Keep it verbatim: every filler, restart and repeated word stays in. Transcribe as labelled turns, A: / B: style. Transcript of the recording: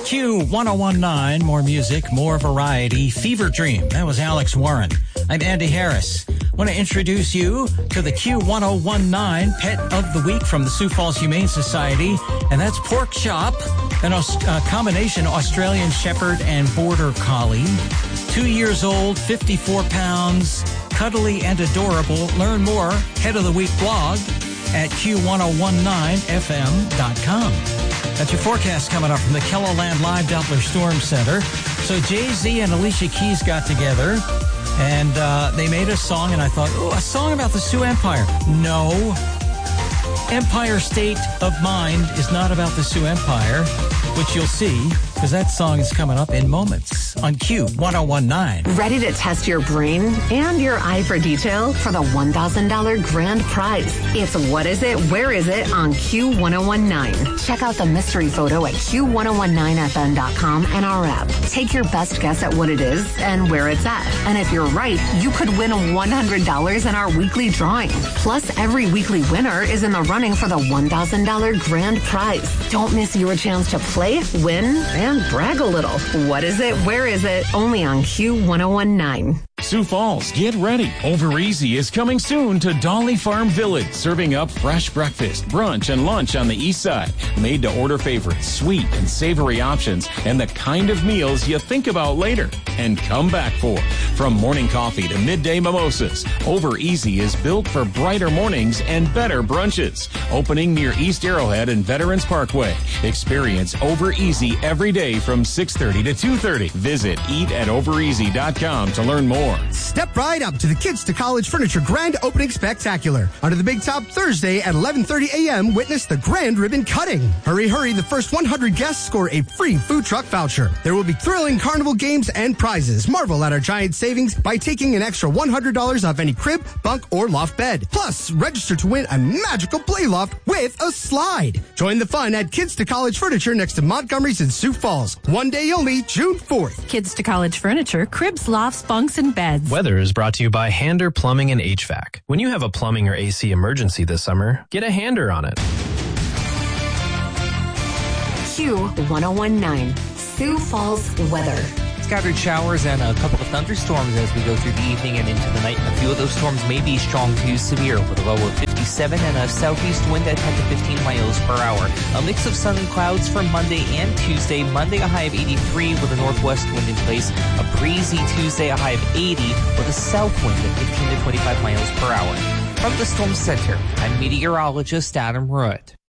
A: Q ten nineteen, more music, more variety. Fever Dream, that was Alex Warren. I'm Andy Harris. I want to introduce you to the Q ten nineteen Pet of the Week from the Sioux Falls Humane Society, and that's Pork Chop, an Aus- uh, combination Australian Shepherd and Border Collie. Two years old, fifty-four pounds, cuddly and adorable. Learn more, Head of the Week blog at Q ten nineteen F M dot com. That's your forecast coming up from the Kelloland Live Doppler Storm Center. So Jay-Z and Alicia Keys got together, and uh, they made a song, and I thought, oh, a song about the Sioux Empire. No. Empire State of Mind is not about the Sioux Empire, which you'll see, because that song is coming up in moments on Q ten nineteen.
B: Ready to test your brain and your eye for detail for the one thousand dollars grand prize? It's What Is It, Where Is It on Q ten nineteen. Check out the mystery photo at Q ten nineteen F M dot com and our app. Take your best guess at what it is and where it's at. And if you're right, you could win one hundred dollars in our weekly drawing. Plus, every weekly winner is in the running for the one thousand dollars grand prize. Don't miss your chance to play, win, and brag a little. What is it? Where is it? Only on Q ten nineteen.
C: Sioux Falls, get ready. Over Easy is coming soon to Dolly Farm Village, serving up fresh breakfast, brunch, and lunch on the east side. Made to order favorites, sweet and savory options, and the kind of meals you think about later and come back for. From morning coffee to midday mimosas, Over Easy is built for brighter mornings and better brunches. Opening near East Arrowhead and Veterans Parkway. Experience Over Easy every day from six thirty to two thirty. Visit eat at over easy dot com to learn more.
D: Step right up to the Kids to College Furniture Grand Opening Spectacular. Under the Big Top Thursday at eleven thirty a.m., witness the grand ribbon cutting. Hurry, hurry, the first one hundred guests score a free food truck voucher. There will be thrilling carnival games and prizes. Marvel at our giant savings by taking an extra one hundred dollars off any crib, bunk, or loft bed. Plus, register to win a magical play loft with a slide. Join the fun at Kids to College Furniture next to Montgomery's in Sioux Falls. One day only, June fourth.
E: Kids to College Furniture, cribs, lofts, bunks, and beds.
F: Weather is brought to you by Hander Plumbing and H V A C. When you have a plumbing or A C emergency this summer, get a Hander on it.
B: Q ten nineteen. Sioux Falls weather.
G: Scattered showers and a couple of thunderstorms as we go through the evening and into the night. A few of those storms may be strong to severe with a low of fifty-seven and a southeast wind at ten to fifteen miles per hour. A mix of sun and clouds for Monday and Tuesday. Monday a high of eighty-three with a northwest wind in place. A breezy Tuesday, a high of eighty with a south wind at fifteen to twenty-five miles per hour. From the Storm Center, I'm meteorologist Adam Ruitt.